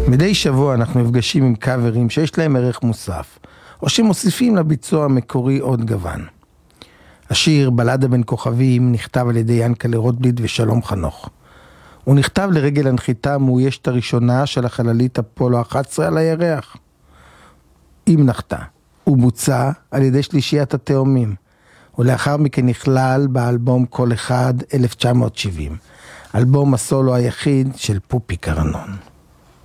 מדי שבוע אנחנו נפגשים עם קאברים שיש להם ערך מוסף, או שמוסיפים לביצוע המקורי עוד גוון. השיר בלדה בין כוכבים נכתב על ידי ינקלה רוטבליט ושלום חנוך. הוא נכתב לרגל הנחיתה המאוישת הראשונה של החללית אפולו 11 על הירח. אם נחתה, הוא בוצע על ידי שלישיית התאומים, ולאחר מכן נכלל באלבום כל אחד 1970, אלבום הסולו היחיד של פופי קרנון.